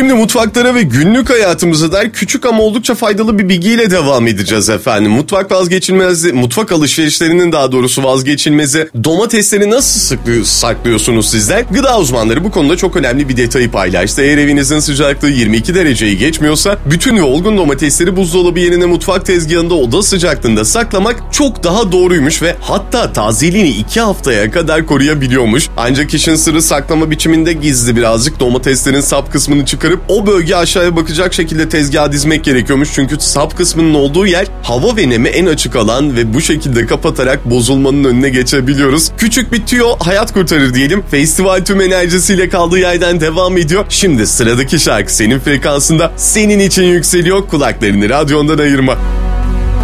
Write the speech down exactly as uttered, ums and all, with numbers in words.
Şimdi mutfaklara ve günlük hayatımıza dair küçük ama oldukça faydalı bir bilgiyle devam edeceğiz efendim. Mutfak vazgeçilmezi, mutfak alışverişlerinin daha doğrusu vazgeçilmezi. Domatesleri nasıl sıklıyor, saklıyorsunuz sizler? Gıda uzmanları bu konuda çok önemli bir detayı paylaştı. Eğer evinizin sıcaklığı yirmi iki dereceyi geçmiyorsa bütün ve olgun domatesleri buzdolabı yerine mutfak tezgahında oda sıcaklığında saklamak çok daha doğruymuş ve hatta tazeliğini iki haftaya kadar koruyabiliyormuş. Ancak işin sırrı saklama biçiminde gizli birazcık. Domateslerin sap kısmını çıkarıp o bölge aşağıya bakacak şekilde tezgaha dizmek gerekiyormuş. Çünkü sap kısmının olduğu yer hava ve neme en açık alan ve bu şekilde kapatarak bozulmanın önüne geçebiliyoruz. Küçük bir tüyo hayat kurtarır diyelim. Festival tüm enerjisiyle kaldığı yerden devam ediyor. Şimdi sıradaki şarkı senin frekansında senin için yükseliyor. Kulaklarını radyondan ayırma.